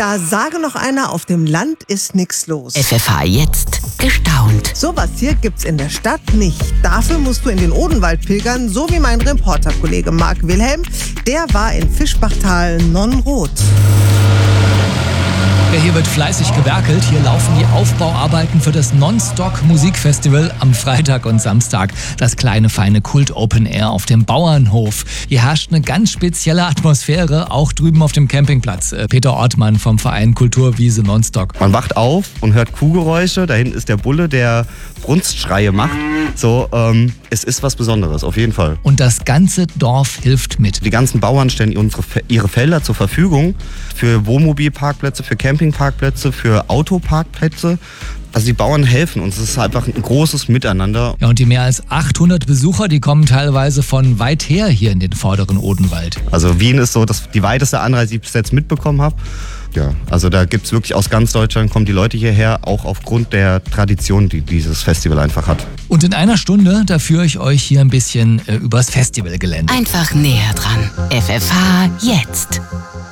Da sage noch einer, auf dem Land ist nix los. FFH jetzt gestaunt. Sowas hier gibt's in der Stadt nicht. Dafür musst du in den Odenwald pilgern, so wie mein Reporterkollege Marc Wilhelm. Der war in Fischbachtal Nonnenroth. Ja, hier wird fleißig gewerkelt. Hier laufen die Aufbauarbeiten für das Non-Stop-Musikfestival am Freitag und Samstag. Das kleine, feine Kult-Open-Air auf dem Bauernhof. Hier herrscht eine ganz spezielle Atmosphäre, auch drüben auf dem Campingplatz. Peter Ortmann vom Verein Kulturwiese Nonstock. Man wacht auf und hört Kuhgeräusche. Da hinten ist der Bulle, der Brunstschreie macht. So, es ist was Besonderes, auf jeden Fall. Und das ganze Dorf hilft mit. Die ganzen Bauern stellen ihre Felder zur Verfügung für Wohnmobilparkplätze, für Campingparkplätze, für Autoparkplätze. Also die Bauern helfen uns. Es ist einfach ein großes Miteinander. Ja, und die mehr als 800 Besucher, die kommen teilweise von weit her hier in den vorderen Odenwald. Also Wien ist so die weiteste Anreise, die ich bis jetzt mitbekommen habe. Ja, also da gibt es wirklich aus ganz Deutschland, kommen die Leute hierher, auch aufgrund der Tradition, die dieses Festival einfach hat. Und in einer Stunde, da führe ich euch hier ein bisschen übers Festivalgelände. Einfach näher dran. FFH jetzt.